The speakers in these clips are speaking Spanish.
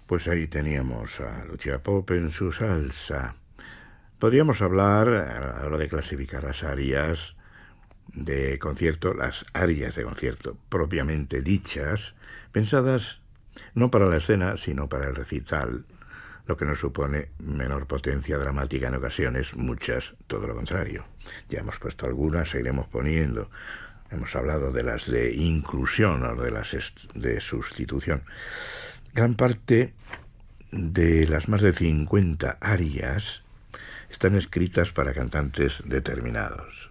Pues ahí teníamos a Lucia Pope en su salsa. Podríamos hablar, a la hora de clasificar las arias de concierto, las arias de concierto propiamente dichas, pensadas no para la escena, sino para el recital, lo que nos supone menor potencia dramática en ocasiones, muchas todo lo contrario. Ya hemos puesto algunas, seguiremos poniendo. Hemos hablado de las de inclusión o de las de sustitución. Gran parte de las más de 50 arias están escritas para cantantes determinados.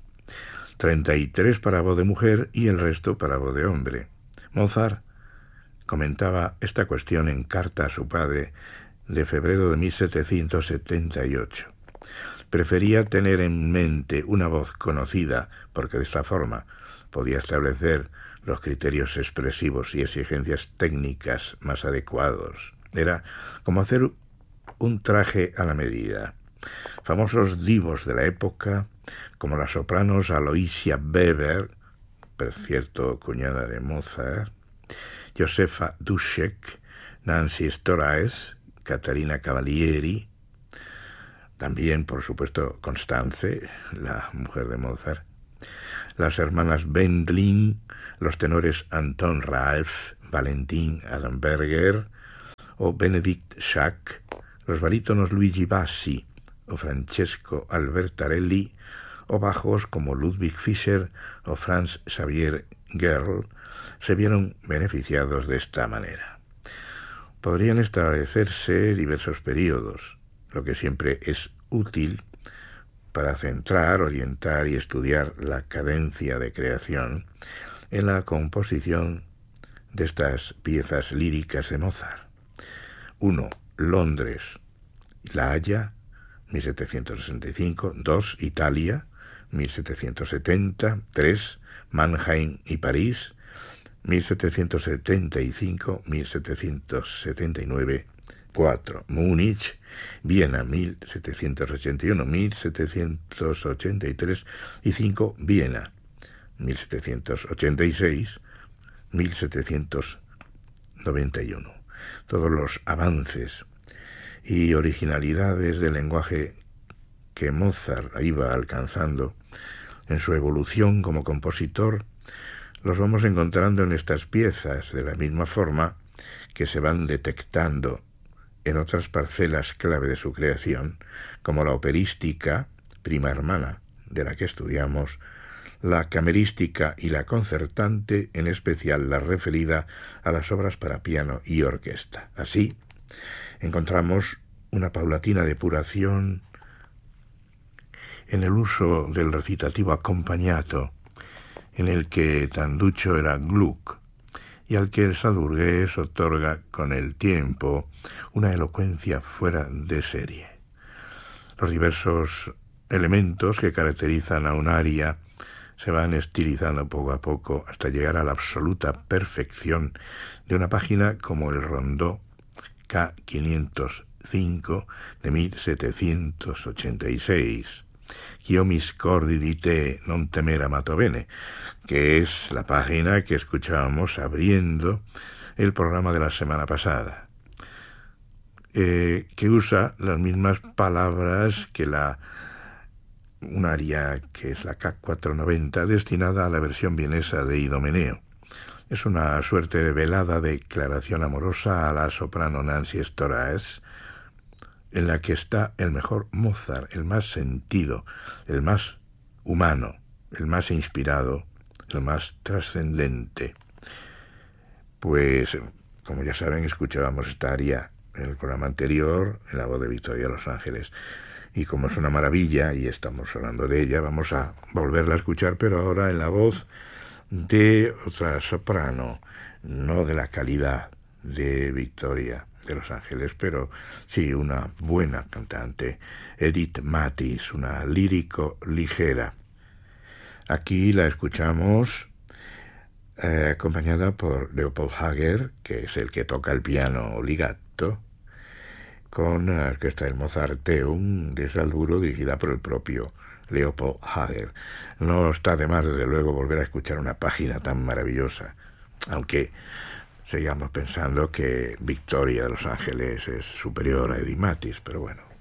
33 para voz de mujer y el resto para voz de hombre. Mozart comentaba esta cuestión en carta a su padre de febrero de 1778. Prefería tener en mente una voz conocida porque de esta forma podía establecer los criterios expresivos y exigencias técnicas más adecuados. Era como hacer un traje a la medida. Famosos divos de la época, como las sopranos Aloysia Weber, por cierto cuñada de Mozart, Josefa Duszek, Nancy Storace, Caterina Cavalieri, también, por supuesto, Constance, la mujer de Mozart, las hermanas Wendling, los tenores Anton Ralph, Valentin Adamberger o Benedict Schack, los barítonos Luigi Bassi o Francesco Albertarelli, o bajos como Ludwig Fischer o Franz Xavier Gerl, se vieron beneficiados de esta manera. Podrían establecerse diversos periodos, lo que siempre es útil para centrar, orientar y estudiar la cadencia de creación en la composición de estas piezas líricas de Mozart. 1. Londres, La Haya, 1765. 2. Italia, 1770. 3. Mannheim y París, 1775-1779. 4. Múnich, Viena, 1781-1783. Y 5. Viena, 1786-1791. Todos los avances y originalidades del lenguaje que Mozart iba alcanzando en su evolución como compositor los vamos encontrando en estas piezas, de la misma forma que se van detectando en otras parcelas clave de su creación, como la operística, prima hermana de la que estudiamos, la camerística y la concertante, en especial la referida a las obras para piano y orquesta. Así, encontramos una paulatina depuración en el uso del recitativo acompañato, en el que tan ducho era Gluck, y al que el salburgués otorga con el tiempo una elocuencia fuera de serie. Los diversos elementos que caracterizan a un aria se van estilizando poco a poco hasta llegar a la absoluta perfección de una página como el rondó K505 de 1786, Ch'io mi scordi di te non temer amato bene, que es la página que escuchábamos abriendo el programa de la semana pasada, que usa las mismas palabras que un aria que es la K490, destinada a la versión vienesa de Idomeneo. Es una suerte de velada declaración amorosa a la soprano Nancy Storace, en la que está el mejor Mozart, el más sentido, el más humano, el más inspirado, el más trascendente. Pues, como ya saben, escuchábamos esta aria en el programa anterior, en la voz de Victoria Los Ángeles. Y como es una maravilla, y estamos hablando de ella, vamos a volverla a escuchar, pero ahora en la voz de otra soprano, no de la calidad de Victoria de Los Ángeles, pero sí una buena cantante, Edith Mathis, una lírico ligera. Aquí la escuchamos acompañada por Leopold Hager, que es el que toca el piano legato, con la orquesta del Mozarteum de Salzburgo, dirigida por el propio Leopold Hager. No está de más, desde luego, volver a escuchar una página tan maravillosa, aunque seguíamos pensando que Victoria de Los Ángeles es superior a Eddie Matis, pero bueno.